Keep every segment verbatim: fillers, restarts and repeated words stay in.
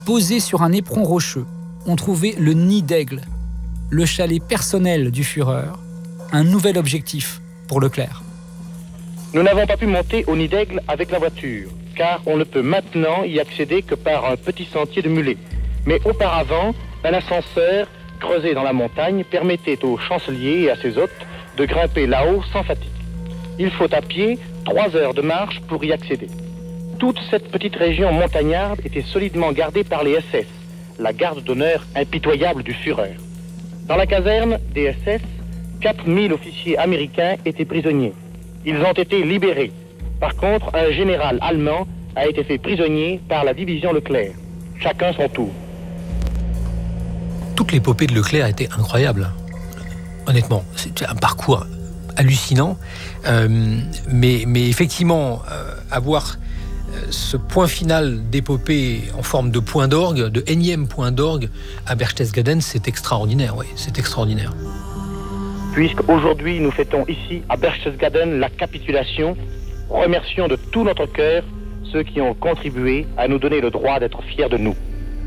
Posé sur un éperon rocheux, on trouvait le nid d'aigle, le chalet personnel du Führer, un nouvel objectif pour Leclerc. Nous n'avons pas pu monter au nid d'aigle avec la voiture, car on ne peut maintenant y accéder que par un petit sentier de mulets. Mais auparavant, un ascenseur creusé dans la montagne permettait au chancelier et à ses hôtes de grimper là-haut sans fatigue. Il faut à pied trois heures de marche pour y accéder. Toute cette petite région montagnarde était solidement gardée par les S S, la garde d'honneur impitoyable du Führer. Dans la caserne des S S, quatre mille officiers américains étaient prisonniers. Ils ont été libérés. Par contre, un général allemand a été fait prisonnier par la division Leclerc. Chacun son tour. Toute l'épopée de Leclerc était incroyable. Honnêtement, c'était un parcours hallucinant. Euh, mais, mais effectivement, euh, avoir ce point final d'épopée en forme de point d'orgue, de énième point d'orgue à Berchtesgaden, c'est extraordinaire, oui, c'est extraordinaire. Puisqu'aujourd'hui nous fêtons ici à Berchtesgaden la capitulation, remercions de tout notre cœur ceux qui ont contribué à nous donner le droit d'être fiers de nous.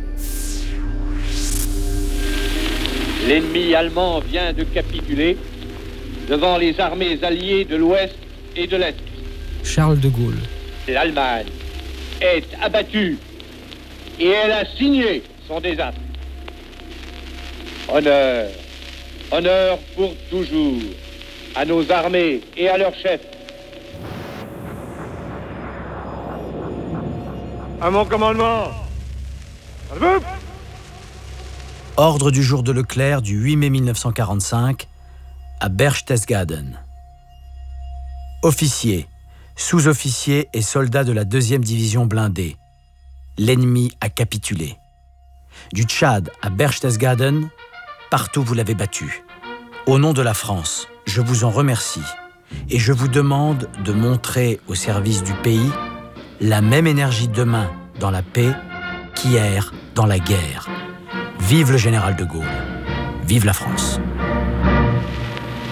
L'ennemi allemand vient de capituler devant les armées alliées de l'Ouest et de l'Est. Charles de Gaulle. L'Allemagne est abattue et elle a signé son désastre. Honneur, honneur pour toujours à nos armées et à leurs chefs. À mon commandement. Ordre du jour de Leclerc du huit mai mille neuf cent quarante-cinq à Berchtesgaden. Officiers, sous-officiers et soldats de la deuxième division blindée. L'ennemi a capitulé. Du Tchad à Berchtesgaden, partout vous l'avez battu. Au nom de la France, je vous en remercie et je vous demande de montrer au service du pays la même énergie demain dans la paix qu'hier dans la guerre. Vive le général de Gaulle. Vive la France.